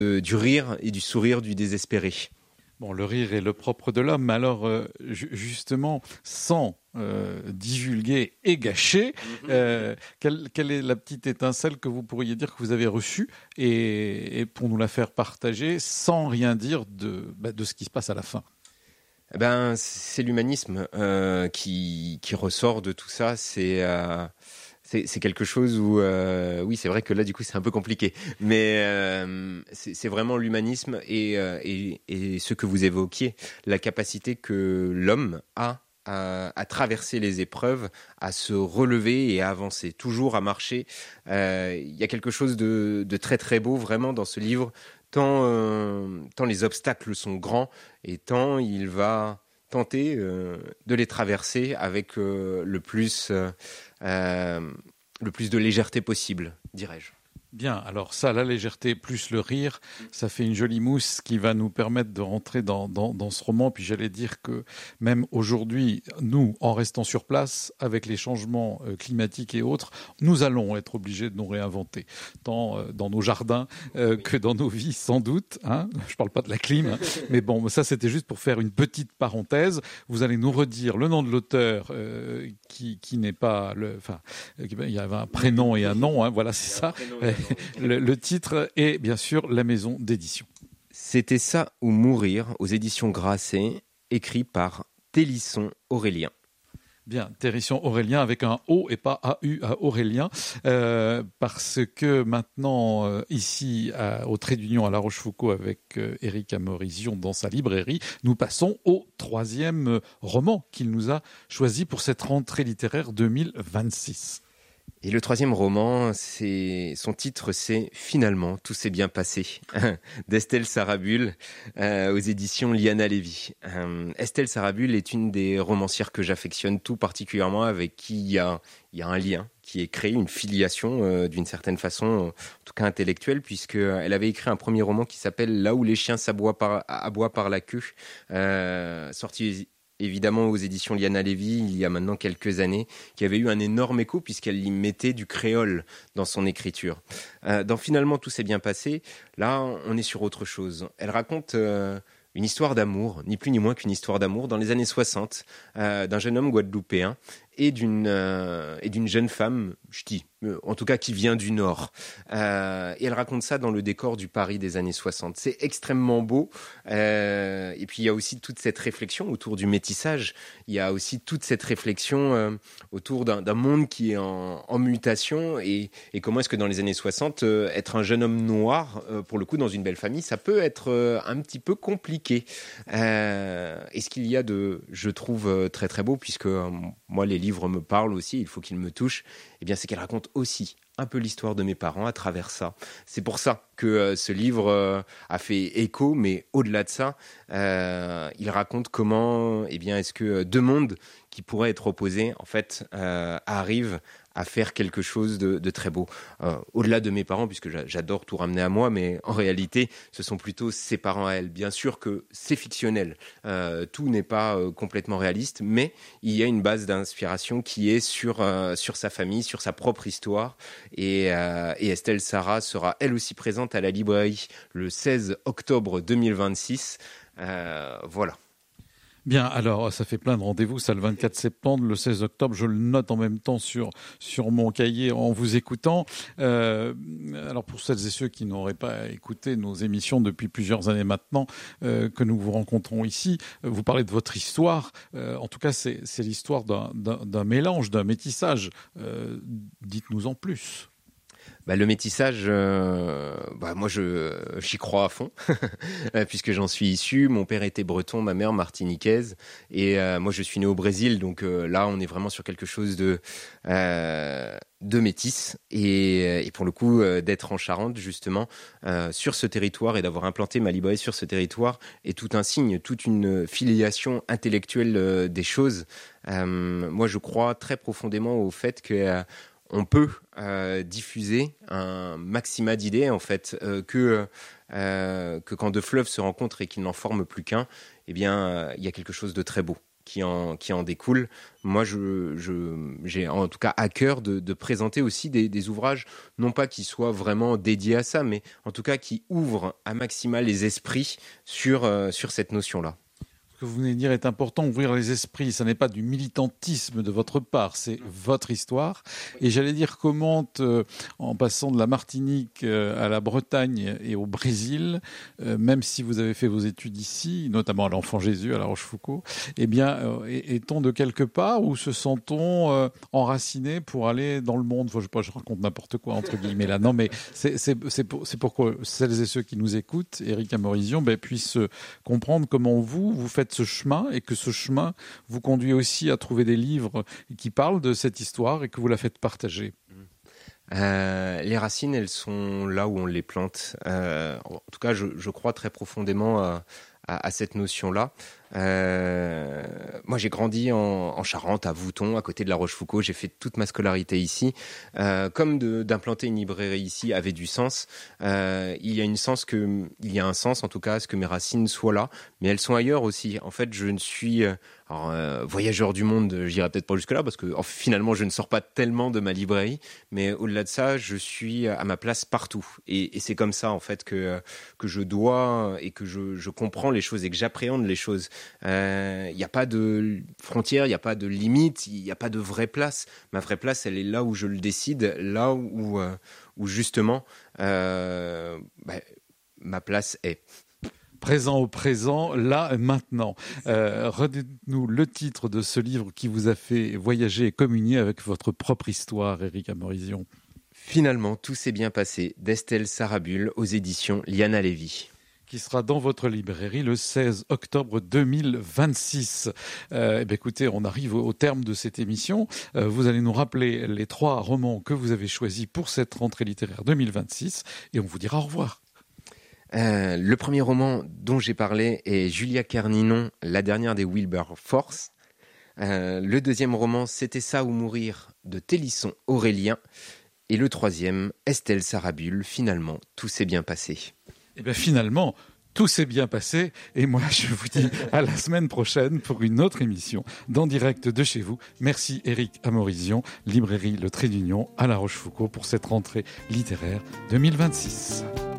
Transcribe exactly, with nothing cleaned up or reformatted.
euh, du rire et du sourire du désespéré. Bon, le rire est le propre de l'homme, mais alors euh, ju- justement, sans euh, divulguer et gâcher, euh, quelle, quelle est la petite étincelle que vous pourriez dire que vous avez reçue et, et pour nous la faire partager sans rien dire de, bah, de ce qui se passe à la fin? Eh ben, c'est l'humanisme euh, qui, qui ressort de tout ça. C'est... Euh... C'est, c'est quelque chose où, euh, oui, c'est vrai que là, du coup, c'est un peu compliqué. Mais euh, c'est, c'est vraiment l'humanisme et, euh, et, et ce que vous évoquiez, la capacité que l'homme a à, à traverser les épreuves, à se relever et à avancer, toujours à marcher. Euh, il y a quelque chose de, de très, très beau, vraiment, dans ce livre, tant, euh, tant les obstacles sont grands et tant il va tenter euh, de les traverser avec euh, le plus... Euh, Euh, le plus de légèreté possible, dirais-je. Bien, alors ça, la légèreté plus le rire, ça fait une jolie mousse qui va nous permettre de rentrer dans, dans, dans ce roman. Puis j'allais dire que même aujourd'hui, nous, en restant sur place, avec les changements euh, climatiques et autres, nous allons être obligés de nous réinventer, tant euh, dans nos jardins euh, que dans nos vies, sans doute. Hein, je ne parle pas de la clim, hein, mais bon, ça c'était juste pour faire une petite parenthèse. Vous allez nous redire le nom de l'auteur euh, qui, qui n'est pas... le, enfin, il y avait un prénom et un nom, hein, voilà, c'est ça. Le, le titre est bien sûr La Maison d'édition. C'était ça ou mourir aux éditions Grasset, écrit par Télisson Aurélien. Bien, Télisson Aurélien avec un O et pas A U à Aurélien, euh, parce que maintenant, euh, ici, à, au Trait d'Union à La Rochefoucauld, avec euh, Éric Amorizion dans sa librairie, nous passons au troisième roman qu'il nous a choisi pour cette rentrée littéraire deux mille vingt-six. Et le troisième roman, c'est son titre, c'est Finalement, tout s'est bien passé, d'Estelle Sarabul, euh, aux éditions Liana Lévy. Euh, Estelle Sarabul est une des romancières que j'affectionne tout particulièrement, avec qui il y a, il y a un lien qui est créé, une filiation euh, d'une certaine façon, en tout cas intellectuelle, puisqu'elle avait écrit un premier roman qui s'appelle Là où les chiens s'aboient par, aboient par la queue, euh, sorti évidemment aux éditions Liana Lévy, il y a maintenant quelques années, qui avait eu un énorme écho puisqu'elle y mettait du créole dans son écriture. Euh, dans Finalement, tout s'est bien passé, là, on est sur autre chose. Elle raconte euh, une histoire d'amour, ni plus ni moins qu'une histoire d'amour, dans les années soixante, euh, d'un jeune homme guadeloupéen et d'une, euh, et d'une jeune femme, ch'ti, euh, en tout cas qui vient du Nord. Euh, et elle raconte ça dans le décor du Paris des années soixante. C'est extrêmement beau. Euh, et puis il y a aussi toute cette réflexion autour du métissage. Il y a aussi toute cette réflexion euh, autour d'un, d'un monde qui est en, en mutation. Et, et comment est-ce que dans les années soixante, euh, être un jeune homme noir, euh, pour le coup, dans une belle famille, ça peut être euh, un petit peu compliqué. Euh, et ce qu'il y a de, je trouve, euh, très très beau, puisque euh, moi, les livres me parlent aussi, il faut qu'ils me touchent, eh bien, c'est qu'elle raconte aussi un peu l'histoire de mes parents à travers ça. C'est pour ça que euh, ce livre euh, a fait écho, mais au-delà de ça, euh, il raconte comment, eh bien, est-ce que deux mondes qui pourraient être opposés, en fait, euh, arrivent à faire quelque chose de, de très beau. Euh, au-delà de mes parents, puisque j'adore tout ramener à moi, mais en réalité, ce sont plutôt ses parents à elle. Bien sûr que c'est fictionnel, euh, tout n'est pas euh, complètement réaliste, mais il y a une base d'inspiration qui est sur, euh, sur sa famille, sur sa propre histoire, et, euh, et Estelle Sarah sera elle aussi présente à la librairie le seize octobre deux mille vingt-six. Euh, voilà. Bien, alors ça fait plein de rendez-vous, ça le vingt-quatre septembre, le seize octobre, je le note en même temps sur, sur mon cahier en vous écoutant. Euh, alors pour celles et ceux qui n'auraient pas écouté nos émissions depuis plusieurs années maintenant, euh, que nous vous rencontrons ici, vous parlez de votre histoire, euh, en tout cas c'est, c'est l'histoire d'un, d'un, d'un mélange, d'un métissage. Euh, dites-nous en plus. Bah, le métissage, euh, bah, moi je, j'y crois à fond, puisque j'en suis issu. Mon père était breton, ma mère martiniquaise, et euh, moi je suis né au Brésil, donc euh, là on est vraiment sur quelque chose de, euh, de métis, et, et pour le coup euh, d'être en Charente justement, euh, sur ce territoire, et d'avoir implanté ma librairie sur ce territoire, est tout un signe, toute une filiation intellectuelle euh, des choses. Euh, moi je crois très profondément au fait que euh, on peut euh, diffuser un maxima d'idées, en fait, euh, que, euh, que quand deux fleuves se rencontrent et qu'ils n'en forment plus qu'un, eh bien, il euh, y a quelque chose de très beau qui en, qui en découlent. Moi, je, je, j'ai en tout cas à cœur de, de présenter aussi des, des ouvrages, non pas qui soient vraiment dédiés à ça, mais en tout cas qui ouvrent à maxima les esprits sur, euh, sur cette notion-là. Ce que vous venez de dire est important, ouvrir les esprits. Ça n'est pas du militantisme de votre part, c'est votre histoire. Et j'allais dire comment, euh, en passant de la Martinique euh, à la Bretagne et au Brésil, euh, même si vous avez fait vos études ici, notamment à l'Enfant Jésus, à La Rochefoucauld, eh bien, euh, est-on de quelque part où se sent-on euh, enraciné pour aller dans le monde? Enfin, je sais pas, je raconte n'importe quoi, entre guillemets, là. Non, mais c'est, c'est, c'est, pour, c'est pour que celles et ceux qui nous écoutent, Éric Amorizion, ben, puissent comprendre comment vous, vous faites ce chemin et que ce chemin vous conduit aussi à trouver des livres qui parlent de cette histoire et que vous la faites partager. Euh, les racines, elles sont là où on les plante. Euh, en tout cas, je, je crois très profondément à, à, à cette notion-là. Euh, moi, j'ai grandi en, en Charente, à Vouton, à côté de La Rochefoucauld. J'ai fait toute ma scolarité ici. Euh, comme de, d'implanter une librairie ici avait du sens, euh, il y a une sens que, il y a un sens en tout cas à ce que mes racines soient là, mais elles sont ailleurs aussi. En fait, je ne suis euh, alors, euh, voyageur du monde, j'irai peut-être pas jusque-là parce que en, finalement, je ne sors pas tellement de ma librairie, mais au-delà de ça, je suis à ma place partout. Et, et c'est comme ça en fait que que je dois et que je, je comprends les choses et que j'appréhende les choses. Il euh, n'y a pas de frontières, il n'y a pas de limite, il n'y a pas de vraie place. Ma vraie place, elle est là où je le décide, là où, euh, où justement euh, bah, ma place est. Présent au présent, là, maintenant. Euh, Redites-nous le titre de ce livre qui vous a fait voyager et communier avec votre propre histoire, Éric Amorizion. Finalement, tout s'est bien passé, d'Estelle Sarabul, aux éditions Liana Levy. Qui sera dans votre librairie le seize octobre deux mille vingt-six. Euh, eh bien, écoutez, on arrive au, au terme de cette émission. Euh, vous allez nous rappeler les trois romans que vous avez choisis pour cette rentrée littéraire deux mille vingt-six et on vous dira au revoir. Euh, le premier roman dont j'ai parlé est Julia Kerninon, La dernière des Wilberforce. Euh, le deuxième roman, C'était ça ou mourir, de Télisson Aurélien. Et le troisième, Estelle Sarabul, Finalement, tout s'est bien passé. Eh bien, finalement, tout s'est bien passé. Et moi, je vous dis à la semaine prochaine pour une autre émission d'En direct de chez vous. Merci Éric Amorizion, librairie Le Trait d'Union à La Rochefoucauld pour cette rentrée littéraire deux mille vingt-six.